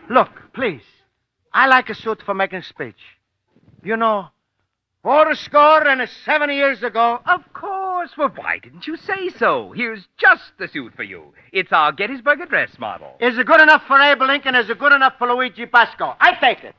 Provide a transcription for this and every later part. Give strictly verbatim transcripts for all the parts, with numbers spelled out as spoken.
Look, please. I like a suit for making speech. You know, four score and seventy years ago. Of course. Well, why didn't you say so? Here's just the suit for you. It's our Gettysburg Address model. Is it good enough for Abe Lincoln? Is it good enough for Luigi Basco? I take it.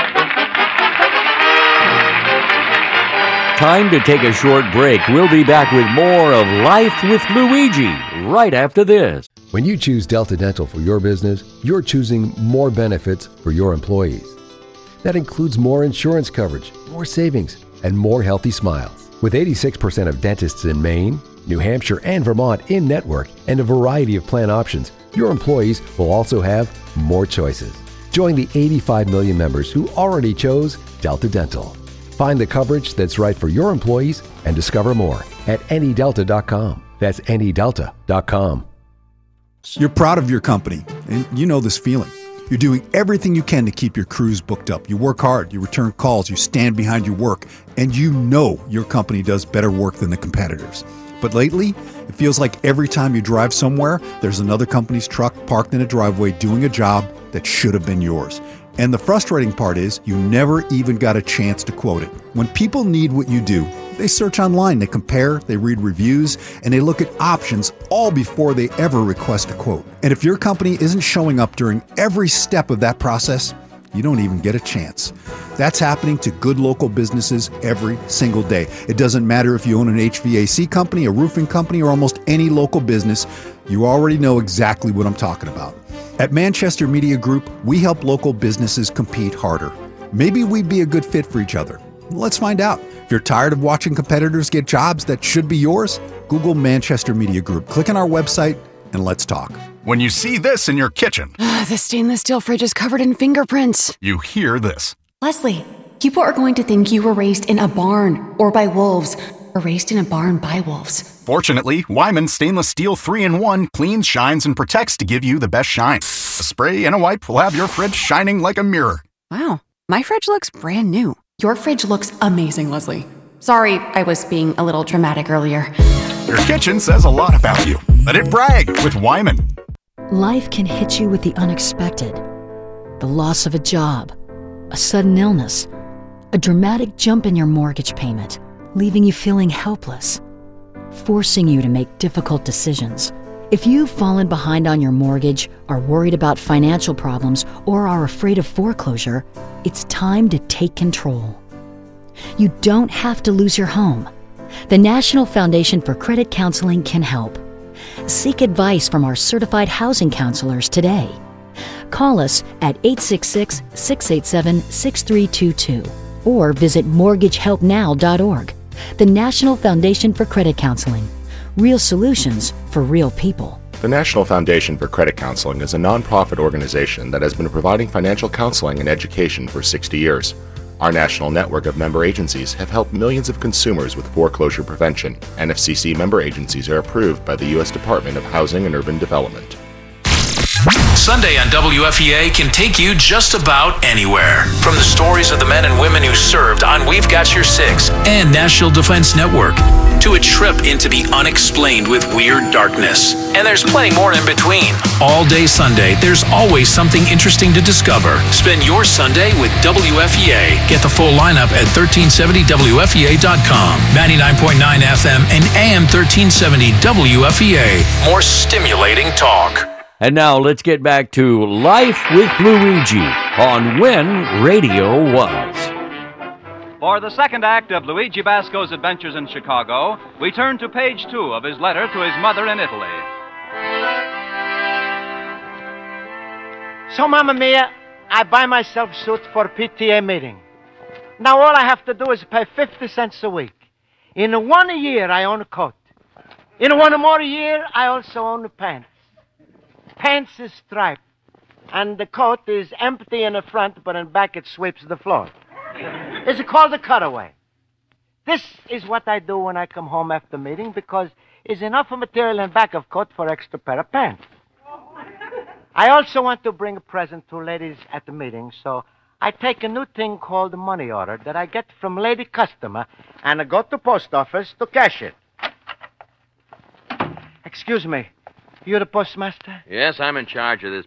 Time to take a short break. We'll be back with more of Life with Luigi right after this. When you choose Delta Dental for your business, you're choosing more benefits for your employees. That includes more insurance coverage, more savings, and more healthy smiles. With eighty-six percent of dentists in Maine, New Hampshire, and Vermont in-network, and a variety of plan options, your employees will also have more choices. Join the eighty-five million members who already chose Delta Dental. Find the coverage that's right for your employees and discover more at any delta dot com. That's any delta dot com. You're proud of your company, and you know this feeling. You're doing everything you can to keep your crews booked up. You work hard, you return calls, you stand behind your work, and you know your company does better work than the competitors. But lately, it feels like every time you drive somewhere, there's another company's truck parked in a driveway doing a job that should have been yours. And the frustrating part is you never even got a chance to quote it. When people need what you do, they search online, they compare, they read reviews, and they look at options all before they ever request a quote. And if your company isn't showing up during every step of that process, you don't even get a chance. That's happening to good local businesses every single day. It doesn't matter if you own an H V A C company, a roofing company, or almost any local business. You already know exactly what I'm talking about. At Manchester Media Group, we help local businesses compete harder. Maybe we'd be a good fit for each other. Let's find out. If you're tired of watching competitors get jobs that should be yours, Google Manchester Media Group. Click on our website and let's talk. When you see this in your kitchen, the stainless steel fridge is covered in fingerprints. You hear this. Leslie, people are going to think you were raised in a barn or by wolves, or raised in a barn by wolves. Fortunately, Wyman Stainless Steel three in one cleans, shines, and protects to give you the best shine. A spray and a wipe will have your fridge shining like a mirror. Wow, my fridge looks brand new. Your fridge looks amazing, Leslie. Sorry, I was being a little dramatic earlier. Your kitchen says a lot about you. Let it brag with Wyman. Life can hit you with the unexpected. The loss of a job, a sudden illness, a dramatic jump in your mortgage payment, leaving you feeling helpless, forcing you to make difficult decisions. If you've fallen behind on your mortgage, are worried about financial problems, or are afraid of foreclosure, it's time to take control. You don't have to lose your home. The National Foundation for Credit Counseling can help. Seek advice from our certified housing counselors today. Call us at eight six six, six eight seven, six three two two or visit mortgage help now dot org. The National Foundation for Credit Counseling. Real solutions for real people. The National Foundation for Credit Counseling is a nonprofit organization that has been providing financial counseling and education for sixty years. Our national network of member agencies have helped millions of consumers with foreclosure prevention. N F C C member agencies are approved by the U S Department of Housing and Urban Development. Sunday on W F E A can take you just about anywhere. From the stories of the men and women who served on We've Got Your Six and National Defense Network, to a trip into the unexplained with Weird Darkness. And there's plenty more in between. All day Sunday, there's always something interesting to discover. Spend your Sunday with W F E A. Get the full lineup at thirteen seventy W F E A dot com, ninety-nine point nine F M and A M thirteen seventy W F E A. More stimulating talk. And now let's get back to Life with Luigi on When Radio Was. For the second act of Luigi Basco's adventures in Chicago, we turn to page two of his letter to his mother in Italy. So, Mamma Mia, I buy myself suit for P T A meeting. Now all I have to do is pay fifty cents a week. In one year, I own a coat. In one more year, I also own pants. Pants is striped, and the coat is empty in the front, but in back it sweeps the floor. It's called a cutaway. This is what I do when I come home after meeting, because there's enough of material in back of coat for extra pair of pants. I also want to bring a present to ladies at the meeting, so I take a new thing called a money order that I get from lady customer, and I go to post office to cash it. Excuse me. You the postmaster? Yes, I'm in charge of this